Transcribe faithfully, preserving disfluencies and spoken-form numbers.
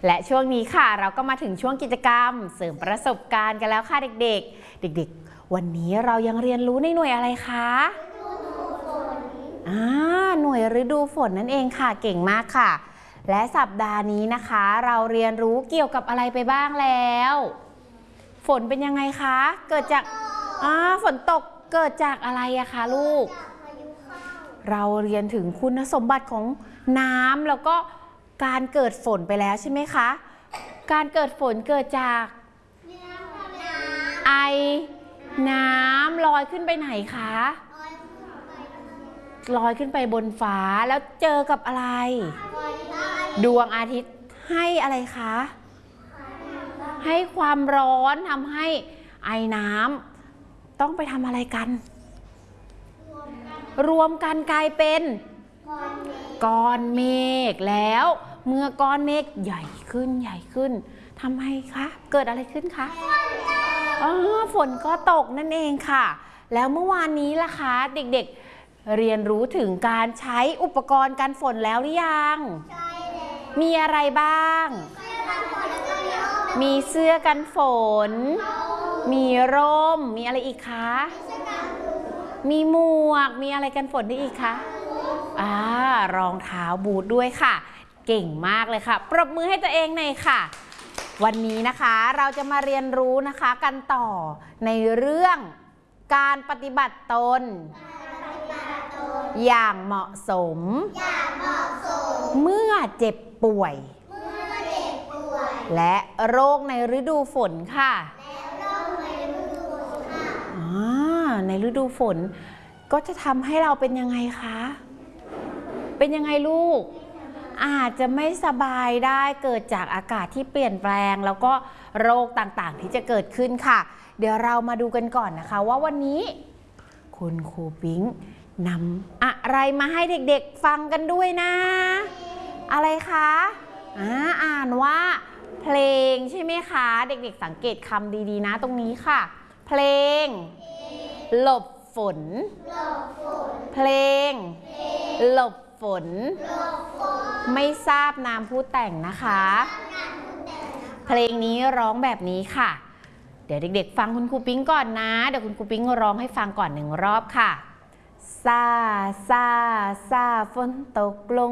และช่วงนี้ค่ะเราก็มาถึงช่วงกิจกรรมเสริมประสบการณ์กันแล้วค่ะเด็กๆเด็กๆวันนี้เรายังเรียนรู้ในหน่วยอะไรคะอ่าหน่วยฤดูฝนนั่นเองค่ะเก่งมากค่ะและสัปดาห์นี้นะคะเราเรียนรู้เกี่ยวกับอะไรไปบ้างแล้วฝนเป็นยังไงคะเกิดจากอ่าฝนตกเกิดจากอะไรอะคะลูกเราเรียนถึงคุณสมบัติของน้ำแล้วก็การเกิดฝนไปแล้วใช่ไหมคะการเกิดฝนเกิดจากไอน้ำลอยขึ้นไปไหนคะลอยขึ้นไปบนฟ้าแล้วเจอกับอะไรดวงอาทิตย์ให้อะไรคะให้ความร้อนทำให้ไอน้ำต้องไปทำอะไรกันรวมกันกลายเป็นก้อนเมฆแล้วเมื่อก้อนเมฆใหญ่ขึ้นใหญ่ขึ้นทำไมคะเกิดอะไรขึ้นคะอ๋อฝนก็ตกนั่นเองค่ะแล้วเมื่อวานนี้ล่ะคะเด็กๆเรียนรู้ถึงการใช้อุปกรณ์กันฝนแล้วหรือยังมีอะไรบ้างมีเสื้อกันฝนมีร่มมีอะไรอีกคะมีหมวกมีอะไรกันฝนได้อีกคะอ่ารองเท้าบูทด้วยค่ะเก่งมากเลยค่ะปรบมือให้ตัวเองหน่อยค่ะวันนี้นะคะเราจะมาเรียนรู้นะคะกันต่อในเรื่องการปฏิบัติตนอย่างเหมาะสมเมื่อเจ็บป่วยและโรคในฤดูฝนค่ะในฤดูฝนก็จะทำให้เราเป็นยังไงคะเป็นยังไงลูกอาจจะไม่สบายได้เกิดจากอากาศที่เปลี่ยนแปลงแล้วก็โรคต่างๆที่จะเกิดขึ้นค่ะเดี๋ยวเรามาดูกันก่อนนะคะว่าวันนี้คุณครูปิ๊งนำอะไรมาให้เด็กๆฟังกันด้วยนะอะไรคะอ่าอ่านว่าเพลงใช่ไหมคะเด็กๆสังเกตคำดีๆนะตรงนี้ค่ะเพลงหลบฝนเพลงหลบฝนไม่ทราบนามผู้แต่งนะคะเพลงนี้ร้องแบบนี้ค่ะเดี๋ยวเด็กๆฟังคุณครูปิ๊งก่อนนะเดี๋ยวคุณครูปิ๊งร้องให้ฟังก่อนหนึ่งรอบค่ะซาซาซาฝนตกลง